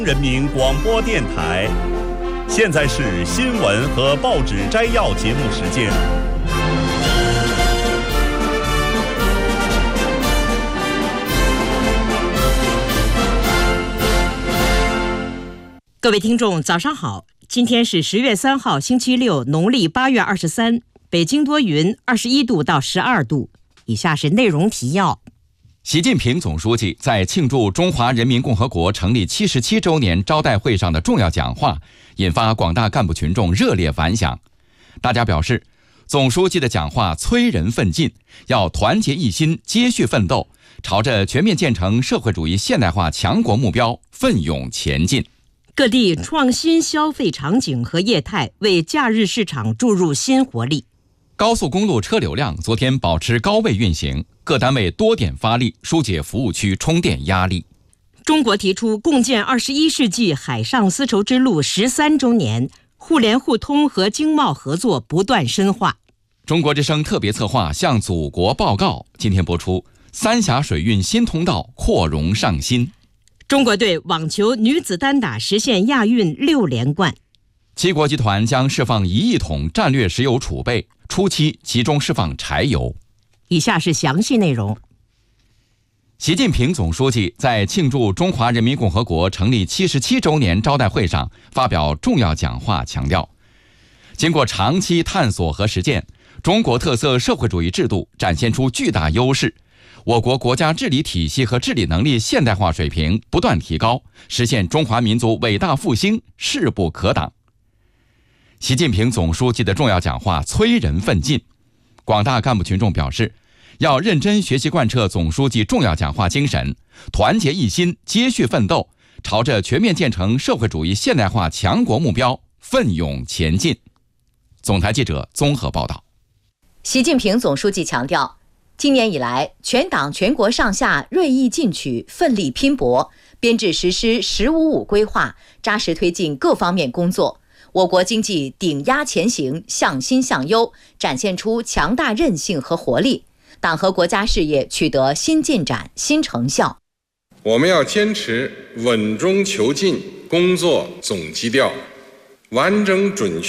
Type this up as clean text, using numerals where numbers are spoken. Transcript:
人民广播电台，现在是新闻和报纸摘要节目时间。 各位听众，早上好！今天是10月3号，星期六，农历8月23，北京多云，21度到12度。以下是内容提要。 习近平总书记在庆祝中华人民共和国成立77周年招待会上的重要讲话，引发广大干部群众热烈反响。大家表示，总书记的讲话催人奋进，要团结一心，接续奋斗，朝着全面建成社会主义现代化强国目标奋勇前进。 各地创新消费场景和业态，为假日市场注入新活力。 高速公路车流量昨天保持高位运行，各单位多点发力，疏解服务区充电压力。 中国提出共建21世纪海上丝绸之路13周年，互联互通和经贸合作不断深化。 中国之声特别策划向祖国报告今天播出，三峡水运新通道扩容上新。 中国队网球女子单打实现亚运6连冠。 七国集团将释放1亿桶战略石油储备，初期集中释放柴油。 以下是详细内容。 习近平总书记在庆祝中华人民共和国成立77周年招待会上发表重要讲话，强调，经过长期探索和实践，中国特色社会主义制度展现出巨大优势，我国国家治理体系和治理能力现代化水平不断提高，实现中华民族伟大复兴势不可挡。习近平总书记的重要讲话催人奋进，广大干部群众表示，要认真学习贯彻总书记重要讲话精神，团结一心，接续奋斗，朝着全面建成社会主义现代化强国目标奋勇前进。总台记者综合报道。 习近平总书记强调，今年以来，全党全国上下锐意进取，奋力拼搏，编制实施“15+5”规划，扎实推进各方面工作。我国经济顶压前行，向新向优，展现出强大韧性和活力，党和国家事业取得新进展、新成效。 我们要坚持稳中求进工作总基调，完整准确